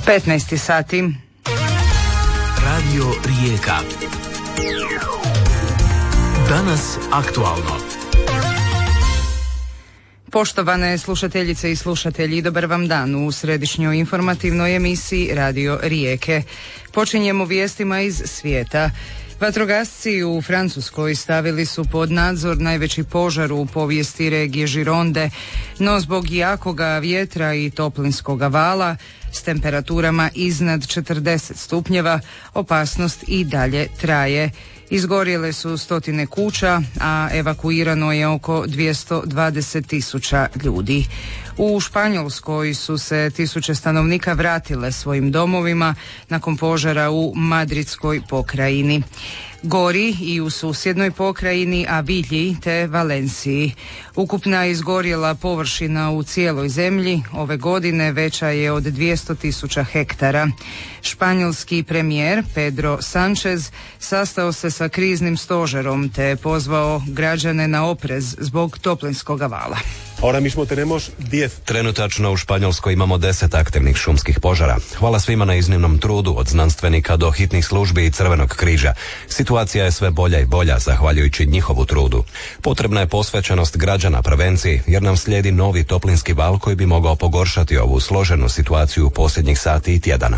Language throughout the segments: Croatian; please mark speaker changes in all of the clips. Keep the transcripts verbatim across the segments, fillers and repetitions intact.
Speaker 1: petnaest sati.
Speaker 2: Radio Rijeka. Danas aktualno.
Speaker 1: Poštovane slušateljice i slušatelji, dobar vam dan u središnjoj informativnoj emisiji Radio Rijeke. Počinjemo vijestima iz svijeta. Vatrogasci u Francuskoj stavili su pod nadzor najveći požar u povijesti regije Gironde, no zbog jakoga vjetra i toplinskoga vala s temperaturama iznad četrdeset stupnjeva opasnost i dalje traje. Izgorjele su stotine kuća, a evakuirano je oko dvjesto dvadeset tisuća ljudi. U Španjolskoj su se tisuće stanovnika vratile svojim domovima nakon požara u Madridskoj pokrajini. Gori i u susjednoj pokrajini Avilji te Valenciji. Ukupna izgorjela površina u cijeloj zemlji ove godine veća je od dvjesto tisuća hektara. Španjolski premijer Pedro Sánchez sastao se sa kriznim stožerom te je pozvao građane na oprez zbog toplinskoga vala.
Speaker 3: Trenutačno u Španjolskoj imamo deset aktivnih šumskih požara. Hvala svima na iznimnom trudu, od znanstvenika do hitnih službi i Crvenog križa. Situacija je sve bolja i bolja zahvaljujući njihovu trudu. Potrebna je posvećenost građana prevenciji, jer nam slijedi novi toplinski val koji bi mogao pogoršati ovu složenu situaciju u posljednjih sati i tjedana.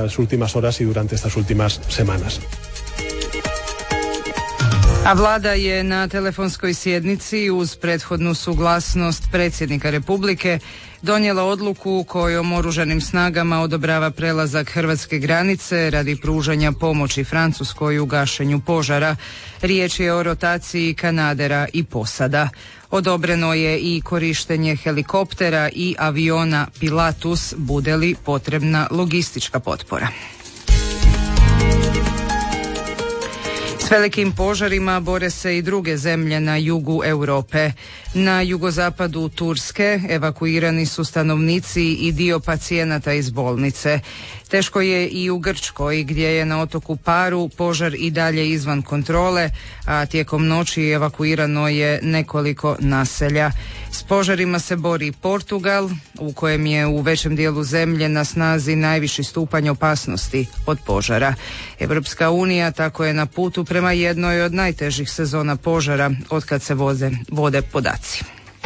Speaker 1: A vlada je na telefonskoj sjednici uz prethodnu suglasnost predsjednika Republike donijela odluku kojom oružanim snagama odobrava prelazak hrvatske granice radi pružanja pomoći Francuskoj u gašenju požara. Riječ je o rotaciji kanadera i posada. Odobreno je i korištenje helikoptera i aviona Pilatus bude li potrebna logistička potpora. S velikim požarima bore se i druge zemlje na jugu Europe. Na jugozapadu Turske evakuirani su stanovnici i dio pacijenata iz bolnice. Teško je i u Grčkoj, gdje je na otoku Paru požar i dalje izvan kontrole, a tijekom noći evakuirano je nekoliko naselja. S požarima se bori Portugal, u kojem je u većem dijelu zemlje na snazi najviši stupanj opasnosti od požara. Europska unija tako je na putu prema jednoj od najtežih sezona požara otkad se voze, vode podaci.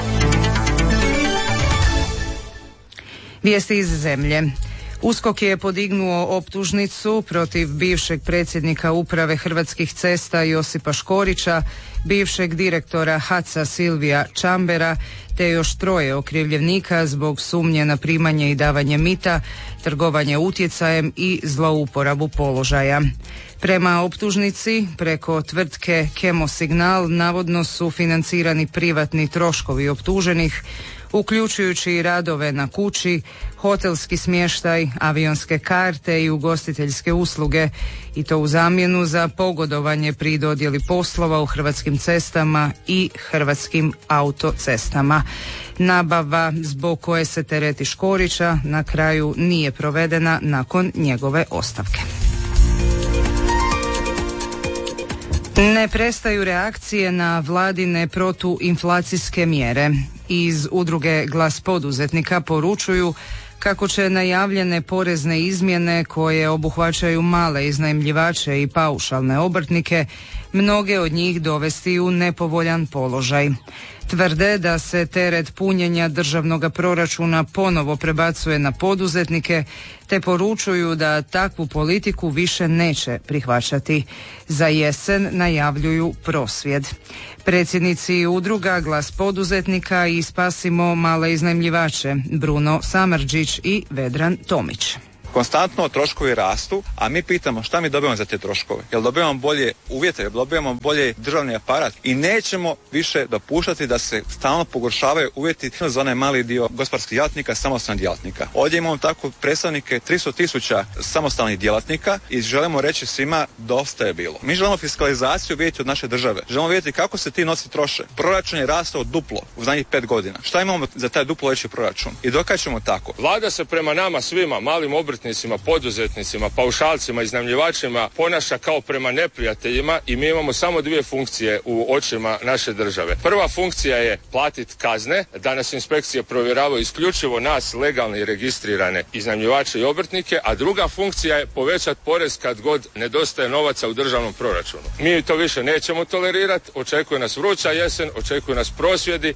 Speaker 1: Vijesti iz zemlje. USKOK je podignuo optužnicu protiv bivšeg predsjednika uprave Hrvatskih cesta Josipa Škorića, bivšeg direktora H A C-a Silvija Čambera, te još troje okrivljenika zbog sumnje na primanje i davanje mita, trgovanje utjecajem i zlouporabu položaja. Prema optužnici, preko tvrtke Kemosignal navodno su financirani privatni troškovi optuženih, uključujući i radove na kući, hotelski smještaj, avionske karte i ugostiteljske usluge, i to u zamjenu za pogodovanje pri dodjeli poslova u Hrvatskim cestama i Hrvatskim autocestama. Nabava zbog koje se tereti Škorića na kraju nije provedena nakon njegove ostavke. Ne prestaju reakcije na vladine protuinflacijske mjere. Iz udruge Glas poduzetnika poručuju kako će najavljene porezne izmjene koje obuhvaćaju male iznajmljivače i paušalne obrtnike mnoge od njih dovesti u nepovoljan položaj. Tvrde da se teret punjenja državnog proračuna ponovo prebacuje na poduzetnike, te poručuju da takvu politiku više neće prihvaćati. Za jesen najavljuju prosvjed. Predsjednici udruga Glas poduzetnika i Spasimo male iznajmljivače Bruno Samardžić i Vedran Tomić.
Speaker 4: Konstantno troškovi rastu, a mi pitamo šta mi dobijamo za te troškove. Jel dobijamo bolje uvjete, jel dobijamo bolje državni aparat i nećemo više dopuštati da se stalno pogoršavaju uvjeti za onaj mali dio gospodarskih djelatnika, samostalnih djelatnika. Ovdje imamo tako predstavnike tristo tisuća samostalnih djelatnika i želimo reći svima dosta je bilo. Mi želimo fiskalizaciju vidjeti od naše države. Želimo vidjeti kako se ti novci troše. Proračun je rastao duplo u zadnjih pet godina. Šta imamo za taj duplo veći proračun? I dokad ćemo tako?
Speaker 5: Vlada se prema nama svima, malim obrtnicima, obrtnicima, poduzetnicima, paušalcima, iznajmljivačima ponaša kao prema neprijateljima i mi imamo samo dvije funkcije u očima naše države. Prva funkcija je platiti kazne, da nas inspekcije provjeravaju isključivo nas legalne i registrirane iznajmljivače i obrtnike, a druga funkcija je povećati porez kad god nedostaje novaca u državnom proračunu. Mi to više nećemo tolerirati, očekuje nas vruća jesen, očekuje nas prosvjedi.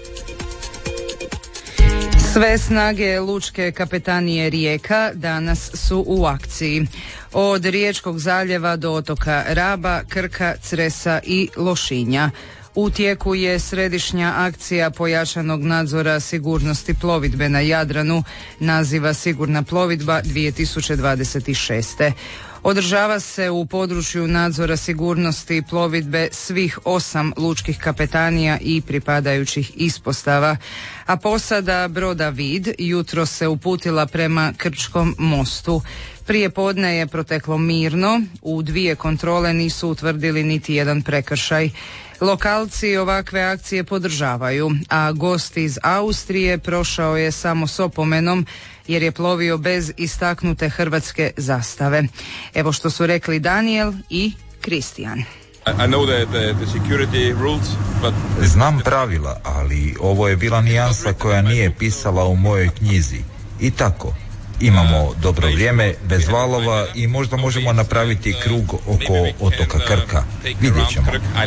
Speaker 1: Sve snage Lučke kapetanije Rijeka danas su u akciji. Od Riječkog zaljeva do otoka Raba, Krka, Cresa i Lošinja. U tijeku je središnja akcija pojačanog nadzora sigurnosti plovidbe na Jadranu, naziva Sigurna plovidba dvije tisuće dvadeset šest. Održava se u području nadzora sigurnosti plovidbe svih osam lučkih kapetanija i pripadajućih ispostava, a posada broda Vid jutro se uputila prema Krčkom mostu. Prije podne je proteklo mirno, u dvije kontrole nisu utvrdili niti jedan prekršaj. Lokalci ovakve akcije podržavaju, a gost iz Austrije prošao je samo s opomenom jer je plovio bez istaknute hrvatske zastave. Evo što su rekli Daniel i Kristijan.
Speaker 6: Znam pravila, ali ovo je bila nijansa koja nije pisala u mojoj knjizi. I tako. Imamo dobro vrijeme, bez valova i možda možemo napraviti krug oko otoka Krka. Vidjet ćemo.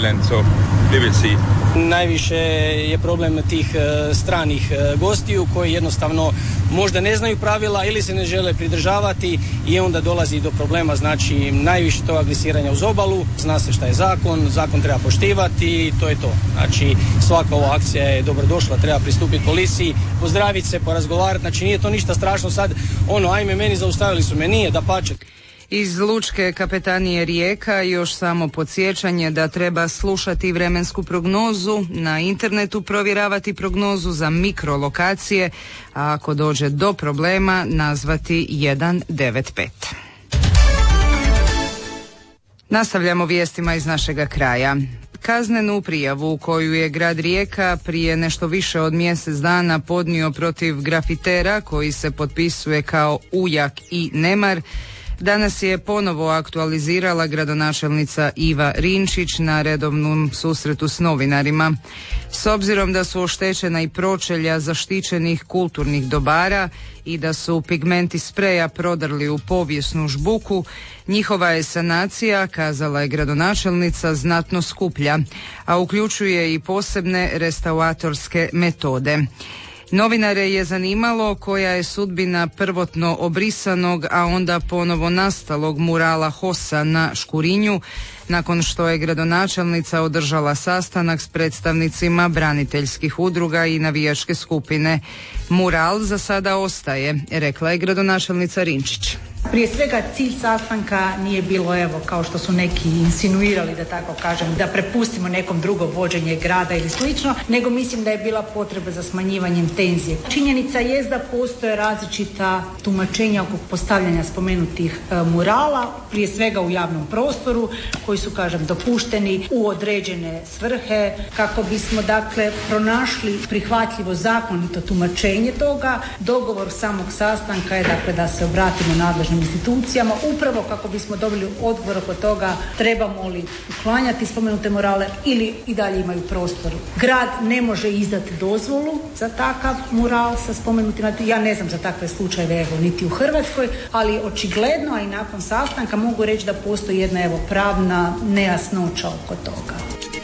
Speaker 7: Najviše je problem tih uh, stranih uh, gostiju koji jednostavno možda ne znaju pravila ili se ne žele pridržavati i onda dolazi do problema. Znači najviše to agresiranja uz obalu, zna se šta je zakon, zakon treba poštivati i to je to. Znači svaka ova akcija je dobrodošla, treba pristupiti policiji, pozdraviti se, porazgovarati, znači nije to ništa strašno sad. Ono, ajme, meni zaustavili su me, nije, dapače.
Speaker 1: Iz Lučke kapetanije Rijeka još samo podsjećanje da treba slušati vremensku prognozu, na internetu provjeravati prognozu za mikrolokacije, a ako dođe do problema nazvati jedan devet pet. Nastavljamo vijestima iz našega kraja. Kaznenu prijavu koju je grad Rijeka prije nešto više od mjesec dana podnio protiv grafitera koji se potpisuje kao Ujak i Nemar, danas je ponovo aktualizirala gradonačelnica Iva Rinčić na redovnom susretu s novinarima. S obzirom da su oštećena i pročelja zaštićenih kulturnih dobara i da su pigmenti spreja prodrli u povijesnu žbuku, njihova je sanacija, kazala je gradonačelnica, znatno skuplja, a uključuje i posebne restauratorske metode. Novinare je zanimalo koja je sudbina prvotno obrisanog, a onda ponovo nastalog murala Hosa na Škurinju, nakon što je gradonačelnica održala sastanak s predstavnicima braniteljskih udruga i navijačke skupine. Mural za sada ostaje, rekla je gradonačelnica Rinčić.
Speaker 8: Prije svega cilj sastanka nije bilo, evo, kao što su neki insinuirali, da tako kažem, da prepustimo nekom drugom vođenje grada ili slično, nego mislim da je bila potreba za smanjivanjem tenzije. Činjenica je da postoje različita tumačenja oko postavljanja spomenutih e, murala, prije svega u javnom prostoru, koji su, kažem, dopušteni u određene svrhe, kako bismo, dakle, pronašli prihvatljivo zakonito tumačenje toga. Dogovor samog sastanka je, dakle, da se obratimo nadležnim institucijama, upravo kako bismo dobili odgovor oko toga trebamo li uklanjati spomenute murale ili i dalje imaju prostor. Grad ne može izdati dozvolu za takav mural sa spomenutim, ja ne znam za takve slučajeve, evo, niti u Hrvatskoj, ali očigledno, a i nakon sastanka mogu reći da postoji jedna, evo, pravna nejasnoća oko toga.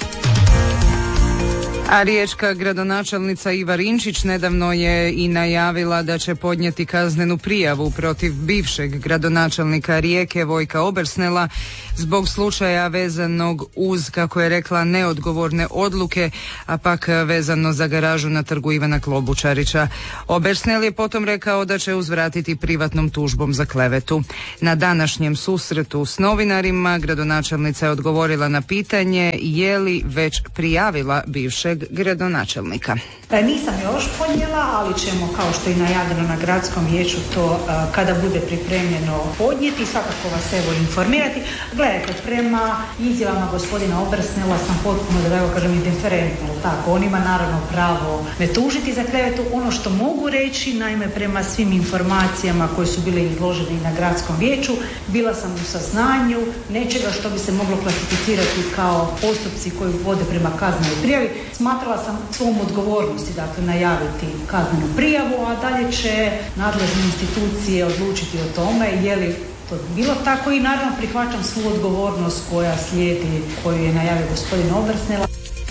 Speaker 1: A riječka gradonačelnica Iva Rinčić nedavno je i najavila da će podnijeti kaznenu prijavu protiv bivšeg gradonačelnika Rijeke Vojka Obersnela zbog slučaja vezanog uz, kako je rekla, neodgovorne odluke, a pak vezano za garažu na trgu Ivana Klobučarića. Obersnel je potom rekao da će uzvratiti privatnom tužbom za klevetu. Na današnjem susretu s novinarima gradonačelnica je odgovorila na pitanje je li već prijavila bivšeg našeg gradonačelnika.
Speaker 8: E, nisam još podnijela, ali ćemo, kao što je najavljeno na gradskom vijeću, to a, kada bude pripremljeno podnijeti, svakako vas evo informirati. Gledajte, prema izjavama gospodina Obersnela sam potpuno, da evo kažem, indiferentna, tako, on ima naravno pravo me tužiti za klevetu. Ono što mogu reći, naime, prema svim informacijama koje su bile izložene na gradskom vijeću, bila sam u saznanju nečega što bi se moglo klasificirati kao postupci koji vode prema kaznenoj prijavi. Smatrala sam svom odgovornosti, dakle, najaviti kaznenu prijavu, a dalje će nadležne institucije odlučiti o tome je li to bilo tako, i naravno prihvaćam svu odgovornost koja slijedi, koju je najavio gospodin Obersnel.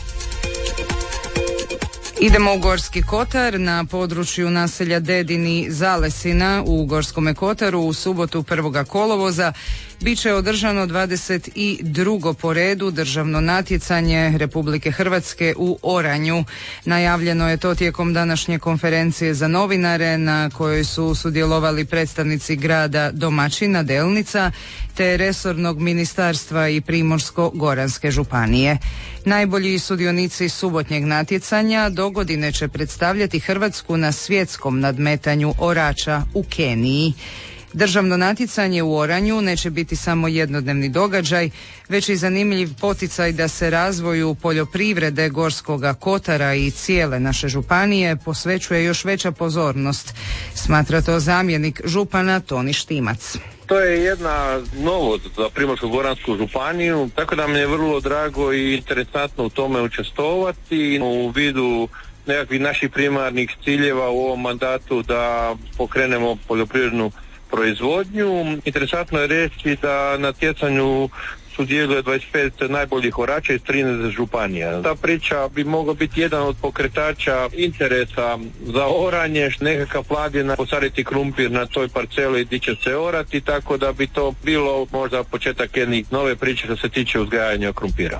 Speaker 1: Idemo u Gorski Kotar. Na području naselja Dedini Zalesina u Gorskome Kotaru u subotu prvog kolovoza bit će održano dvadeset drugo po redu državno natjecanje Republike Hrvatske u oranju. Najavljeno je to tijekom današnje konferencije za novinare na kojoj su sudjelovali predstavnici grada domaćina Delnica te resornog ministarstva i Primorsko-goranske županije. Najbolji sudionici subotnjeg natjecanja do godine će predstavljati Hrvatsku na svjetskom nadmetanju orača u Keniji. Državno natjecanje u oranju neće biti samo jednodnevni događaj, već i zanimljiv poticaj da se razvoju poljoprivrede Gorskoga Kotara i cijele naše županije posvećuje još veća pozornost, smatra to zamjenik župana Toni Štimac.
Speaker 9: To je jedna novost za Primorsko-goransku županiju, tako da mi je vrlo drago i interesantno u tome učestvovati u vidu nekakvih naših primarnih ciljeva u ovom mandatu da pokrenemo poljoprivrednu proizvodnju. Interesantno je reći da na natjecanju sudjeluje dvadeset pet najboljih orača iz trinaest županija. Ta priča bi mogla biti jedan od pokretača interesa za oranje, nekakav plan je posaditi krumpir na toj parceli gdje će se orati, tako da bi to bilo možda početak jedne nove priče što se tiče uzgajanja krumpira.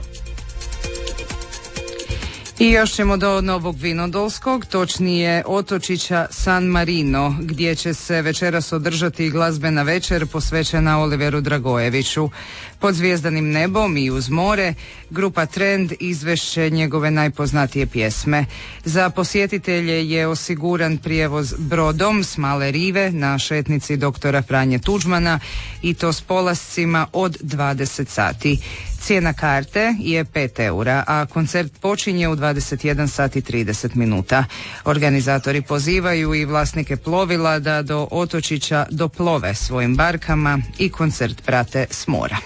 Speaker 1: I još ćemo do Novog Vinodolskog, točnije otočića San Marino, gdje će se večeras održati glazbena večer posvećena Oliveru Dragojeviću. Pod zvijezdanim nebom i uz more, grupa Trend izvešće njegove najpoznatije pjesme. Za posjetitelje je osiguran prijevoz brodom s Male Rive na šetnici doktora Franje Tuđmana i to s polascima od dvadeset sati. Cijena karte je pet eura, a koncert počinje u dvadeset jedan sat i trideset minuta. Organizatori pozivaju i vlasnike plovila da do otočića doplove svojim barkama i koncert prate s mora.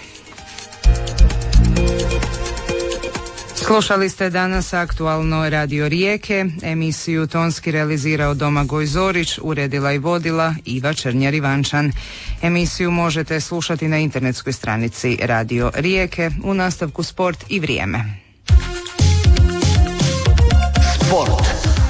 Speaker 1: Slušali ste danas aktualno Radio Rijeke, emisiju tonski realizirao Domagoj Zorić, uredila i vodila Iva Černjar-Ivančan. Emisiju možete slušati na internetskoj stranici Radio Rijeke, u nastavku sport i vrijeme.
Speaker 2: Sport.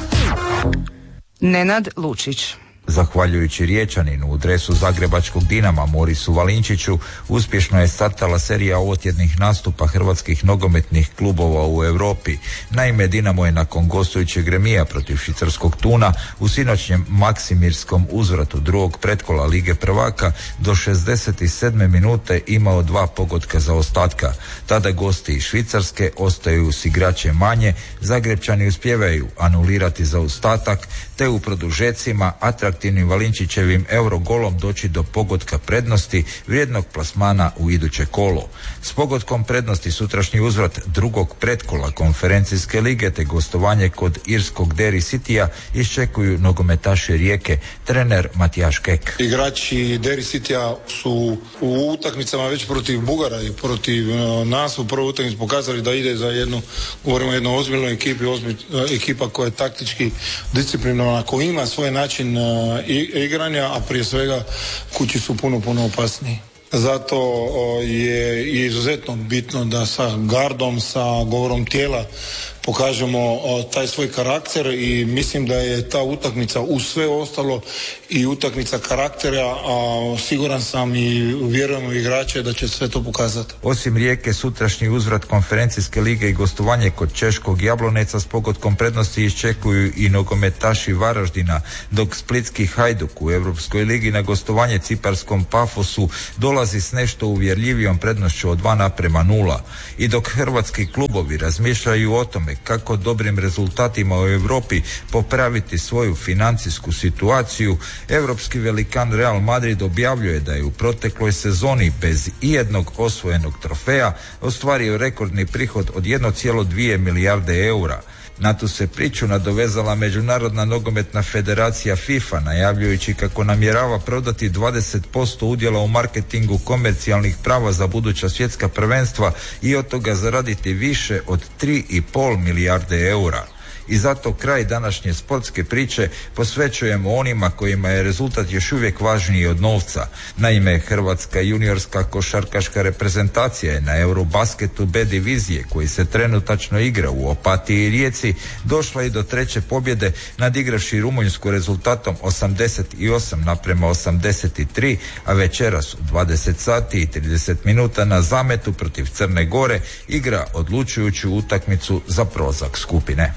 Speaker 1: Nenad Lučić.
Speaker 6: Zahvaljujući Riječaninu u dresu zagrebačkog Dinama Morisu Valinčiću uspješno je startala serija ovotjednih nastupa hrvatskih nogometnih klubova u Europi. Naime, Dinamo je nakon gostujućeg remija protiv švicarskog Tuna u sinoćnjem Maksimirskom uzvratu drugog pretkola Lige prvaka do šezdeset sedme minute imao dva pogotka zaostatka. Tada gosti iz Švicarske ostaju s igrače manje, Zagrebčani uspijevaju anulirati zaostatak te u produžecima atraktivnim Valinčićevim eurogolom doći do pogotka prednosti vrijednog plasmana u iduće kolo. S pogotkom prednosti sutrašnji uzvrat drugog pretkola konferencijske lige te gostovanje kod irskog Derry Cityja iščekuju nogometaši Rijeke, trener Matijaš Kek.
Speaker 10: Igrači Derry Cityja su u utakmicama već protiv Bugara i protiv nas u prvoj utakmici pokazali da ide za jednu, govorimo o jednoj ozbiljnoj ekipi, ozbiljna ekipa koja je taktički disciplinovana, koja ima svoj način igranja, a prije svega kući su puno, puno opasniji. Zato je izuzetno bitno da sa gardom, sa govorom tijela pokažemo taj svoj karakter i mislim da je ta utakmica uz sve ostalo i utakmica karaktera, a siguran sam i vjerujem u igrače da će sve to pokazati.
Speaker 6: Osim Rijeke, sutrašnji uzvrat konferencijske lige i gostovanje kod češkog Jabloneca s pogotkom prednosti iščekuju i nogometaši Varaždina, dok splitski Hajduk u Europskoj ligi na gostovanje ciparskom Pafosu dolazi s nešto uvjerljivijom prednošću od dva naprema nula. I dok hrvatski klubovi razmišljaju o tome tome kako dobrim rezultatima u Europi popraviti svoju financijsku situaciju, europski velikan Real Madrid objavljuje da je u protekloj sezoni bez ijednog osvojenog trofeja ostvario rekordni prihod od jedan zarez dvije milijarde eura. Na tu se priču nadovezala Međunarodna nogometna federacija FIFA, najavljujući kako namjerava prodati dvadeset posto udjela u marketingu komercijalnih prava za buduća svjetska prvenstva i od toga zaraditi više od tri i pol milijarde eura. I zato kraj današnje sportske priče posvećujemo onima kojima je rezultat još uvijek važniji od novca. Naime, Hrvatska juniorska košarkaška reprezentacija je na Eurobasketu B divizije, koji se trenutačno igra u Opatiji i Rijeci, došla i do treće pobjede nadigravši Rumunjsku rezultatom osamdeset osam naprema osamdeset tri, a večeras u dvadeset sati i trideset minuta na Zametu protiv Crne Gore igra odlučujuću utakmicu za prolazak skupine.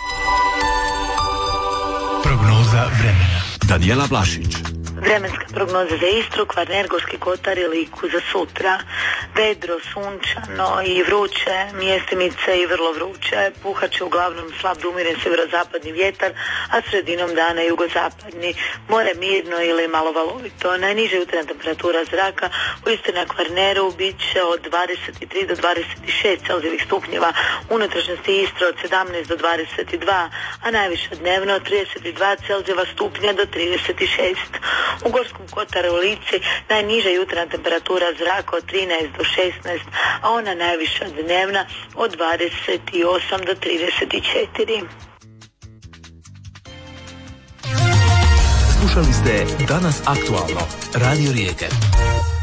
Speaker 2: Prognoza vremena. Danijela Blašić.
Speaker 11: Vremenska prognoza za Istru, Kvarner, Gorski kotar i Liku za sutra. Vedro, sunčano i vruće, mjestimice i vrlo vruće. Puhat će uglavnom slab do umjeren sjeverozapadni vjetar, a sredinom dana jugozapadni. More mirno ili malo valovito. Najniža jutarnja temperatura zraka u Istri na Kvarneru bit će od dvadeset tri do dvadeset šest celzijevih stupnjeva, unutrašnjosti Istre od sedamnaest do dvadeset dva, a najviše dnevno od trideset dva celzijeva stupnja do trideset šest. U Gorskom kotaru u Lici najniža jutarnja temperatura zraka od trinaest do šesnaest, a ona najviša dnevna od dvadeset osam do trideset četiri.
Speaker 2: Slušali ste Danas aktualno, Radio Rijeke.